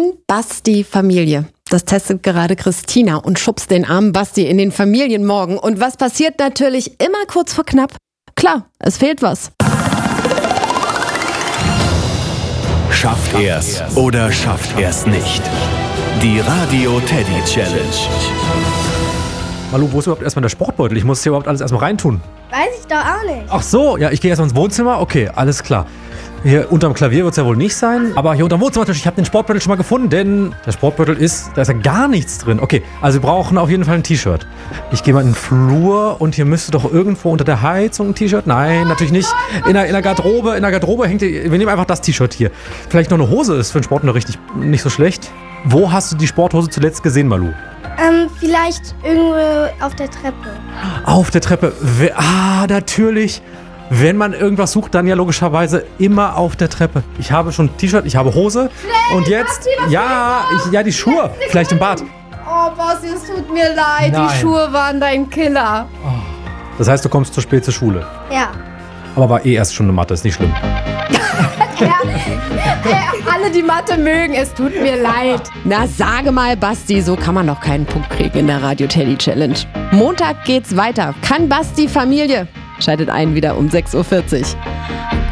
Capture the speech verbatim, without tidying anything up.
Kann Basti Familie? Das testet gerade Christina und schubst den armen Basti in den Familienmorgen. Und was passiert natürlich immer kurz vor knapp? Klar, es fehlt was. Schafft er's oder schafft er's nicht? Die Radio Teddy Challenge. Malu, wo ist überhaupt erstmal der Sportbeutel? Ich muss hier überhaupt alles erstmal reintun. Weiß ich doch auch nicht. Ach so, ja, ich gehe erstmal ins Wohnzimmer. Okay, alles klar. Hier unterm Klavier wird es ja wohl nicht sein. Aber hier unterm Wohnzimmer, ich habe den Sportbeutel schon mal gefunden, denn der Sportbeutel ist, da ist ja gar nichts drin. Okay, also wir brauchen auf jeden Fall ein T-Shirt. Ich gehe mal in den Flur und hier müsste doch irgendwo unter der Heizung ein T-Shirt. Nein, natürlich nicht. In der, in der Garderobe, in der Garderobe hängt, wir nehmen einfach das T-Shirt hier. Vielleicht noch eine Hose ist für den Sportunterricht nicht, nicht so schlecht. Wo hast du die Sporthose zuletzt gesehen, Malu? Ähm, vielleicht irgendwo auf der Treppe. Auf der Treppe. Ah, natürlich. Wenn man irgendwas sucht, dann ja logischerweise immer auf der Treppe. Ich habe schon T-Shirt, ich habe Hose. Nee, und jetzt, Basti, ja, ich, ja, die Schuhe. Vielleicht im Bad. Oh, Basti, es tut mir leid. Nein. Die Schuhe waren dein Killer. Oh. Das heißt, du kommst zu spät zur Schule. Ja. Aber war eh erst schon eine Mathe, ist nicht schlimm. Ja, äh, alle, die Mathe mögen, es tut mir leid. Na, sage mal, Basti, so kann man noch keinen Punkt kriegen in der Radio Teddy Challenge. Montag geht's weiter. Kann Basti Familie? Schaltet ein wieder um sechs Uhr vierzig.